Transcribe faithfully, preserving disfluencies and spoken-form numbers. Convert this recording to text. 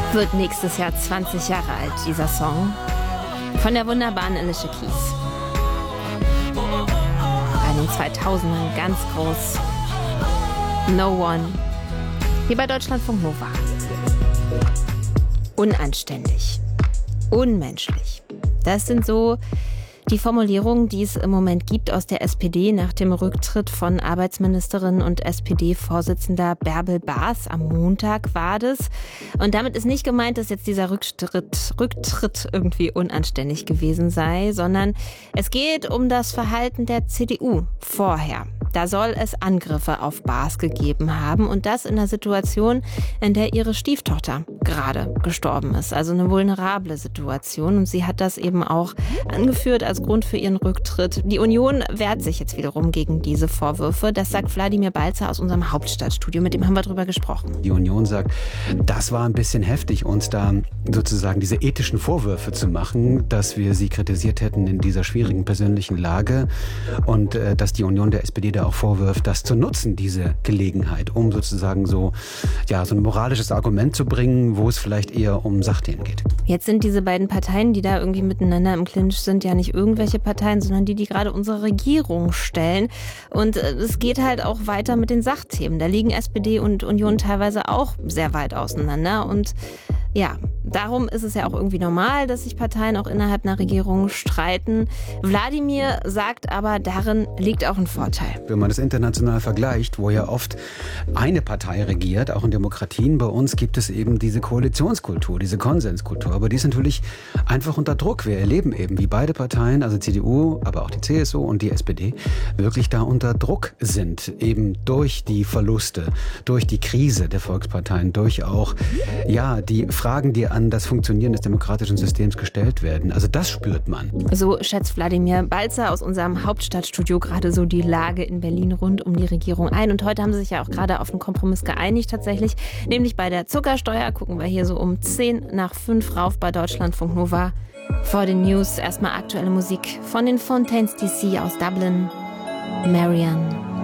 Wird nächstes Jahr zwanzig Jahre alt, dieser Song. Von der wunderbaren Alicia Keys. In den zweitausendern ganz groß. No One. Hier bei Deutschlandfunk Nova. Unanständig. Unmenschlich. Das sind so die Formulierungen, die es im Moment gibt aus der S P D nach dem Rücktritt von Arbeitsministerin und S P D-Vorsitzender Bärbel Baas. Am Montag war das. Und damit ist nicht gemeint, dass jetzt dieser Rücktritt, Rücktritt irgendwie unanständig gewesen sei, sondern es geht um das Verhalten der C D U vorher. Da soll es Angriffe auf Baas gegeben haben und das in einer Situation, in der ihre Stieftochter gerade gestorben ist. Also eine vulnerable Situation und sie hat das eben auch angeführt als Grund für ihren Rücktritt. Die Union wehrt sich jetzt wiederum gegen diese Vorwürfe. Das sagt Wladimir Balzer aus unserem Hauptstadtstudio. Mit dem haben wir drüber gesprochen. Die Union sagt, das war ein bisschen heftig, uns da sozusagen diese ethischen Vorwürfe zu machen, dass wir sie kritisiert hätten in dieser schwierigen persönlichen Lage und äh, dass die Union der S P D da auch vorwirft, das zu nutzen, diese Gelegenheit, um sozusagen so, ja, so ein moralisches Argument zu bringen, wo es vielleicht eher um Sachthemen geht. Jetzt sind diese beiden Parteien, die da irgendwie miteinander im Clinch sind, ja nicht irgendwelche Parteien, sondern die, die gerade unsere Regierung stellen. Und es geht halt auch weiter mit den Sachthemen. Da liegen S P D und Union teilweise auch sehr weit auseinander. Und ja, darum ist es ja auch irgendwie normal, dass sich Parteien auch innerhalb einer Regierung streiten. Wladimir sagt aber, darin liegt auch ein Vorteil. Wenn man das international vergleicht, wo ja oft eine Partei regiert, auch in Demokratien, bei uns gibt es eben diese Koalitionskultur, diese Konsenskultur. Aber die ist natürlich einfach unter Druck. Wir erleben eben, wie beide Parteien, also C D U, aber auch die C S U und die S P D, wirklich da unter Druck sind. Eben durch die Verluste, durch die Krise der Volksparteien, durch auch, ja, die Fragen, die an das Funktionieren des demokratischen Systems gestellt werden. Also das spürt man. So schätzt Wladimir Balzer aus unserem Hauptstadtstudio gerade so die Lage in Berlin rund um die Regierung ein. Und heute haben sie sich ja auch gerade auf einen Kompromiss geeinigt tatsächlich. Nämlich bei der Zuckersteuer gucken wir hier so um zehn nach fünf rauf bei Deutschlandfunk Nova. Vor den News erstmal aktuelle Musik von den Fontaines D C aus Dublin. Marianne.